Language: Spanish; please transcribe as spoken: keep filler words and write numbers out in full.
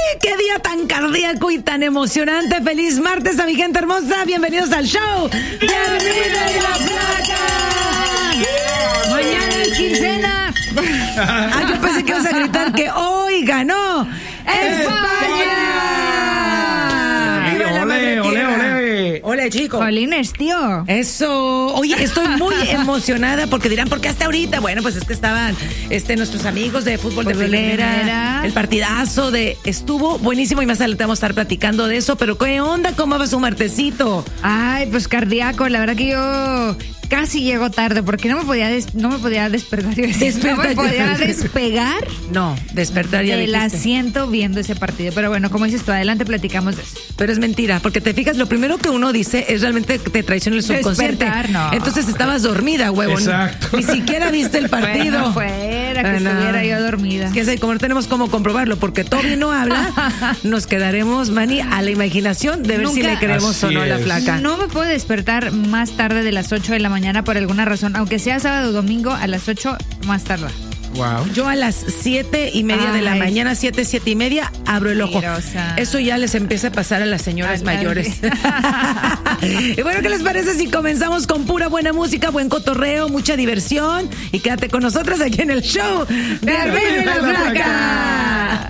¡Qué día tan cardíaco y tan emocionante! ¡Feliz martes a mi gente hermosa! ¡Bienvenidos al show de Arriba y la Flaca! Mañana es quincena. Ah, yo pensé que ibas a gritar que hoy ganó España. ¡Viva la madre tierra! Hola, chicos. Jolines, tío. Eso. Oye, estoy muy emocionada porque dirán, ¿por qué hasta ahorita? Bueno, pues es que estaban este, nuestros amigos de fútbol de primera, el partidazo de... Estuvo buenísimo y más adelante vamos a estar platicando de eso, pero ¿qué onda? ¿Cómo va su martesito? Ay, pues cardíaco. La verdad que yo casi llego tarde porque no me podía des- no me podía despertar. Despertar. No me podía despegar. No, despertar ya del dijiste. asiento viendo ese partido. Pero bueno, como dices tú, adelante platicamos de eso. Pero es mentira, porque te fijas, lo primero que uno dice es realmente que te traiciona el subconsciente. Despertar, no. Entonces estabas dormida, huevón. Exacto. Ni siquiera viste el partido. Bueno, fuera que Ah, no. estuviera yo dormida. Que sé, como no tenemos cómo comprobarlo, porque Toby no habla, nos quedaremos, Manny, a la imaginación de ver Nunca- si le creemos Así o no a la es. flaca. No me puedo despertar más tarde de las ocho de la mañana por alguna razón, aunque sea sábado o domingo, a las ocho más tarde. Wow. Yo a las siete y media de la Ay. mañana, siete, siete y media, abro el ojo. Mentirosa. Eso ya les empieza a pasar a las señoras Ay, mayores. Y bueno, ¿qué les parece si comenzamos con pura buena música, buen cotorreo, mucha diversión? Y quédate con nosotros aquí en el show de Arriba y la Flaca.